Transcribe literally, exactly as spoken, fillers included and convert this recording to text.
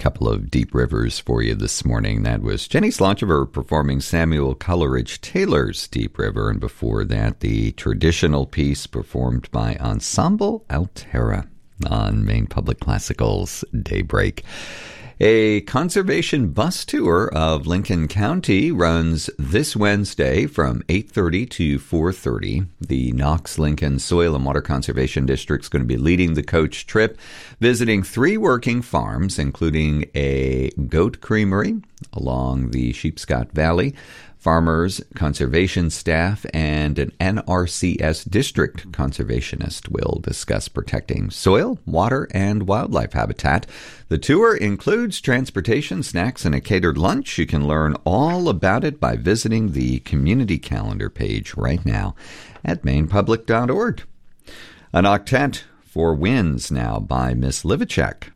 couple of deep rivers for you this morning. That was Jenny Slonchever performing Samuel Coleridge Taylor's Deep River, and before that, the traditional piece performed by Ensemble Altera on Maine Public Classical's Daybreak. A conservation bus tour of Lincoln County runs this Wednesday from eight thirty to four thirty. The Knox-Lincoln Soil and Water Conservation District is going to be leading the coach trip, visiting three working farms, including a goat creamery along the Sheepscot Valley, farmers, conservation staff, and an N R C S district conservationist will discuss protecting soil, water, and wildlife habitat. The tour includes transportation, snacks, and a catered lunch. You can learn all about it by visiting the community calendar page right now at maine public dot org. An octet for Winds now by Miss Livacek.